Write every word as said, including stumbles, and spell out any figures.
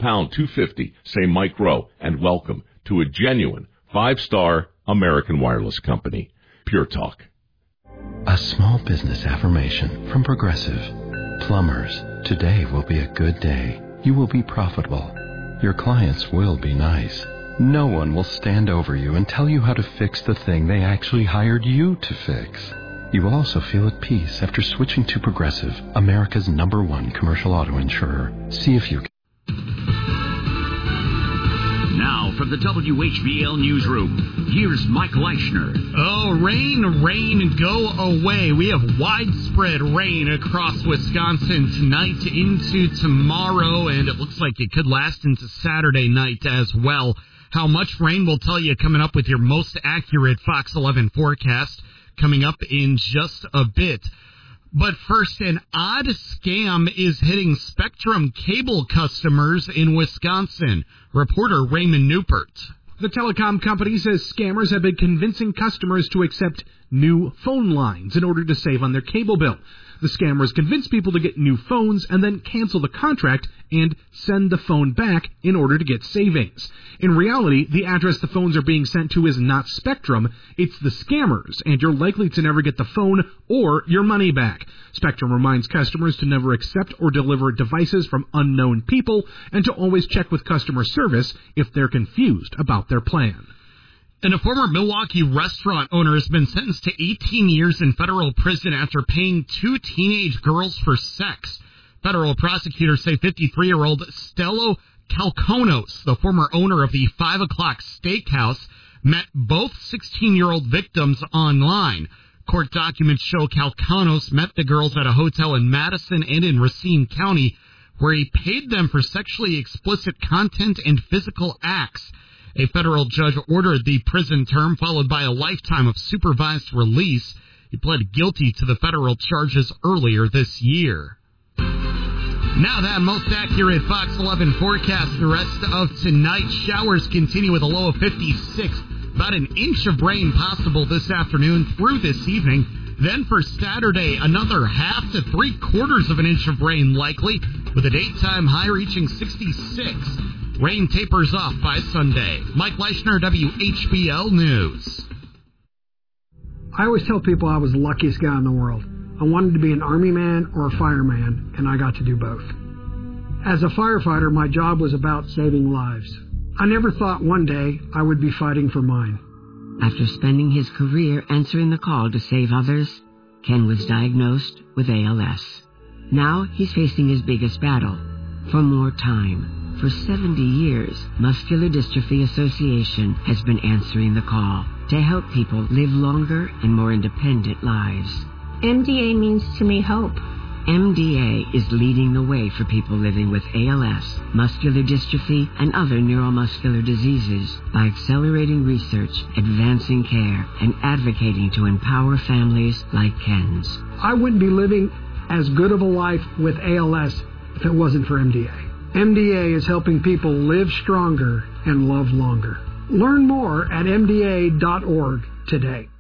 pound two fifty, say Mike Rowe, and welcome to a genuine five-star American Wireless Company. Pure Talk. A small business affirmation from Progressive. Plumbers, today will be a good day. You will be profitable. Your clients will be nice. No one will stand over you and tell you how to fix the thing they actually hired you to fix. You will also feel at peace after switching to Progressive, America's number one commercial auto insurer. See if you can. Now from the W H B L Newsroom, here's Mike Leischner. Oh, rain, rain, and go away. We have widespread rain across Wisconsin tonight into tomorrow, and it looks like it could last into Saturday night as well. How much rain we'll tell you coming up with your most accurate Fox eleven forecast coming up in just a bit. But first, an odd scam is hitting Spectrum cable customers in Wisconsin. Reporter Raymond Newport. The telecom company says scammers have been convincing customers to accept new phone lines in order to save on their cable bill. The scammers convince people to get new phones and then cancel the contract and send the phone back in order to get savings. In reality, the address the phones are being sent to is not Spectrum, it's the scammers, and you're likely to never get the phone or your money back. Spectrum reminds customers to never accept or deliver devices from unknown people and to always check with customer service if they're confused about their plan. And a former Milwaukee restaurant owner has been sentenced to eighteen years in federal prison after paying two teenage girls for sex. Federal prosecutors say fifty-three-year-old Stelo Kalkonos, the former owner of the Five O'Clock Steakhouse, met both sixteen-year-old victims online. Court documents show Kalkonos met the girls at a hotel in Madison and in Racine County, where he paid them for sexually explicit content and physical acts. A federal judge ordered the prison term, followed by a lifetime of supervised release. He pled guilty to the federal charges earlier this year. Now that most accurate Fox eleven forecast. The rest of tonight, showers continue with a low of fifty-six. About an inch of rain possible this afternoon through this evening. Then for Saturday, another half to three quarters of an inch of rain likely, with a daytime high reaching sixty-six. Rain tapers off by Sunday. Mike Leischner, W H B L News. I always tell people I was the luckiest guy in the world. I wanted to be an army man or a fireman, and I got to do both. As a firefighter, my job was about saving lives. I never thought one day I would be fighting for mine. After spending his career answering the call to save others, Ken was diagnosed with A L S. Now he's facing his biggest battle, for more time. For seventy years, Muscular Dystrophy Association has been answering the call to help people live longer and more independent lives. M D A means to me hope. M D A is leading the way for people living with A L S, muscular dystrophy, and other neuromuscular diseases by accelerating research, advancing care, and advocating to empower families like Ken's. I wouldn't be living as good of a life with A L S if it wasn't for M D A. M D A is helping people live stronger and love longer. Learn more at M D A dot org today.